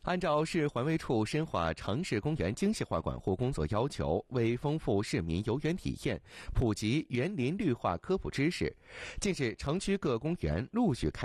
按照市环卫处深化城市公园精细化管护工作要求，为丰富市民游园体验，普及园林绿化科普知识，近日城区各公园陆续开